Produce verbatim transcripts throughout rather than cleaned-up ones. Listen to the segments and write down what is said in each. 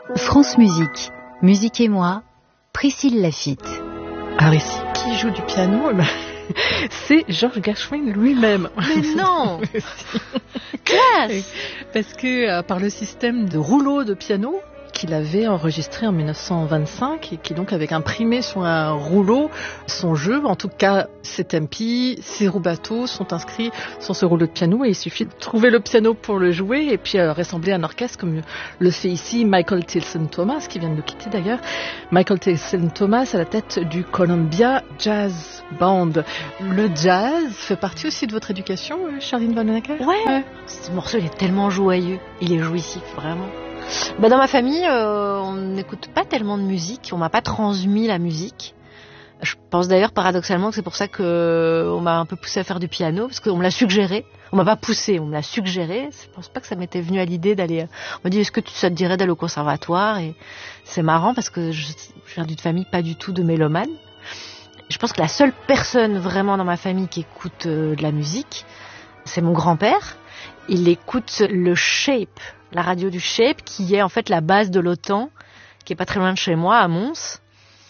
France Musique, Musique et moi, Priscille Laffitte. Alors ici, qui joue du piano? C'est George Gershwin lui-même. Mais non. Classe. Parce que euh, par le système de rouleau de piano qu'il avait enregistré en dix-neuf cent vingt-cinq et qui donc avait imprimé sur un rouleau son jeu, en tout cas ses tempi, ses rubato sont inscrits sur ce rouleau de piano et il suffit de trouver le piano pour le jouer et puis euh, rassembler un orchestre comme le fait ici Michael Tilson Thomas qui vient de nous quitter d'ailleurs. Michael Tilson Thomas à la tête du Columbia Jazz Band. Le jazz fait partie aussi de votre éducation, Charline Vanhoenacker? Ouais, ouais. Ce morceau il est tellement joyeux, il est jouissif vraiment. Bah dans ma famille, euh, on n'écoute pas tellement de musique, on m'a pas transmis la musique. Je pense d'ailleurs paradoxalement que c'est pour ça que on m'a un peu poussé à faire du piano, parce qu'on me l'a suggéré. On m'a pas poussé, on me l'a suggéré. Je pense pas que ça m'était venu à l'idée d'aller. On m'a dit est-ce que ça te dirait d'aller au conservatoire? Et c'est marrant parce que je, je viens d'une famille pas du tout de mélomane. Je pense que la seule personne vraiment dans ma famille qui écoute euh, de la musique, c'est mon grand-père. Il écoute le Shape, la radio du Shape, qui est en fait la base de l'OTAN, qui est pas très loin de chez moi, à Mons,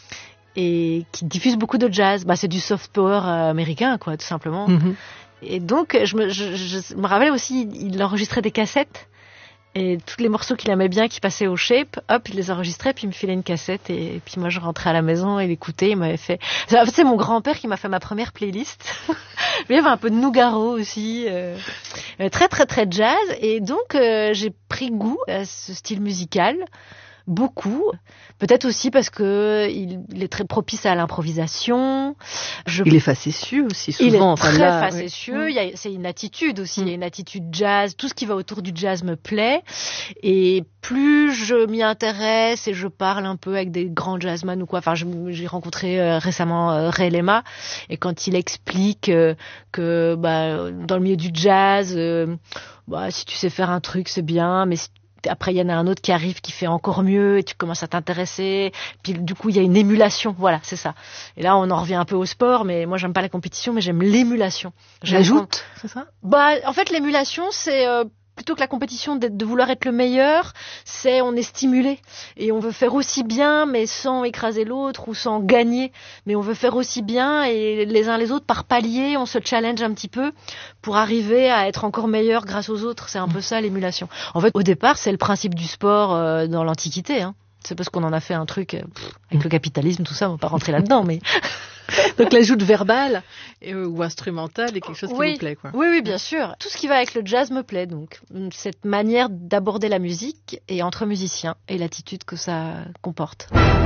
et qui diffuse beaucoup de jazz. Bah, c'est du soft power américain, quoi, tout simplement. Mm-hmm. Et donc, je me, je, je me rappelle aussi, il enregistrait des cassettes, et tous les morceaux qu'il aimait bien, qui passaient au Shape, hop, il les enregistrait, puis il me filait une cassette, et, et puis moi, je rentrais à la maison, et l'écoutais, il m'avait fait... En fait, c'est mon grand-père qui m'a fait ma première playlist. Il y avait un peu de Nougaro aussi, euh, très très très jazz, et donc euh, j'ai pris goût à ce style musical, beaucoup. Peut-être aussi parce que il, il est très propice à l'improvisation. Je... Il est facétieux aussi, souvent. Il est enfin, très là, facétieux. Oui. Il y a, c'est une attitude aussi, Mm. une attitude jazz. Tout ce qui va autour du jazz me plaît. Et plus je m'y intéresse et je parle un peu avec des grands jazzmen ou quoi. Enfin, je, j'ai rencontré euh, récemment euh, Ray Lema, et quand il explique euh, que bah, dans le milieu du jazz, euh, bah, si tu sais faire un truc, c'est bien, mais si après, il y en a un autre qui arrive qui fait encore mieux et tu commences à t'intéresser. Puis du coup, il y a une émulation. Voilà, c'est ça. Et là, on en revient un peu au sport, mais moi, j'aime pas la compétition, mais j'aime l'émulation. J'ajoute, c'est ça? Bah, en fait, l'émulation, c'est euh, plutôt que la compétition de, de vouloir être le meilleur, c'est on est stimulé et on veut faire aussi bien, mais sans écraser l'autre ou sans gagner. Mais on veut faire aussi bien et les uns les autres, par palier, on se challenge un petit peu pour arriver à être encore meilleur grâce aux autres. C'est un peu ça l'émulation. En fait, au départ, c'est le principe du sport euh, dans l'Antiquité. Hein. C'est parce qu'on en a fait un truc euh, pff, avec le capitalisme, tout ça, on va pas rentrer là-dedans, mais... Donc l'ajout verbal ou instrumental est quelque chose qui oui. vous plaît, quoi. Oui, oui, bien sûr. Tout ce qui va avec le jazz me plaît, donc. Cette manière d'aborder la musique et entre musiciens et l'attitude que ça comporte.